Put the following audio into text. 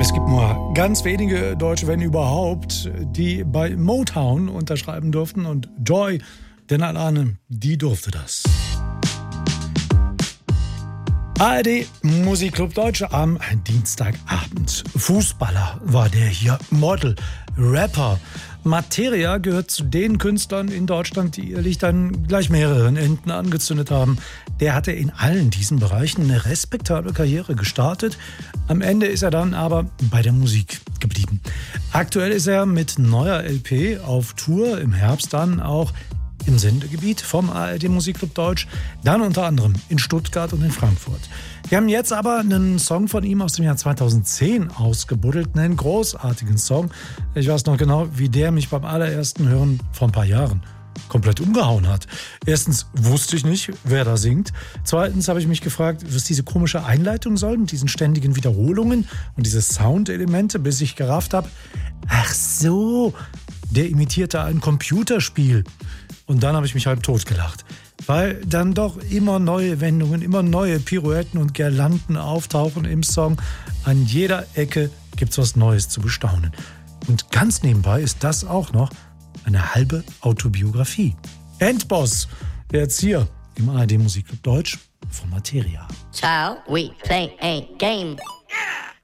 Es gibt nur ganz wenige Deutsche, wenn überhaupt, die bei Motown unterschreiben durften. Und Joy, den Alane, die durfte das. ARD Musikclub Deutsche am Dienstagabend. Fußballer war der hier, Model, Rapper. Materia gehört zu den Künstlern in Deutschland, die ihr Licht an gleich mehreren Enden angezündet haben. Der hatte in allen diesen Bereichen eine respektable Karriere gestartet. Am Ende ist er dann aber bei der Musik geblieben. Aktuell ist er mit neuer LP auf Tour, im Herbst dann auch im Sendegebiet vom ARD Musikclub Deutsch, dann unter anderem in Stuttgart und in Frankfurt. Wir haben jetzt aber einen Song von ihm aus dem Jahr 2010 ausgebuddelt, einen großartigen Song. Ich weiß noch genau, wie der mich beim allerersten Hören vor ein paar Jahren komplett umgehauen hat. Erstens wusste ich nicht, wer da singt. Zweitens habe ich mich gefragt, was diese komische Einleitung soll mit diesen ständigen Wiederholungen und diese Soundelemente, bis ich gerafft habe, ach so, der imitierte ein Computerspiel. Und dann habe ich mich halb totgelacht, weil dann doch immer neue Wendungen, immer neue Pirouetten und Girlanden auftauchen im Song. An jeder Ecke gibt's was Neues zu bestaunen. Und ganz nebenbei ist das auch noch eine halbe Autobiografie. Endboss, jetzt hier im ARD Musikclub Deutsch von Materia. Child, we play a game.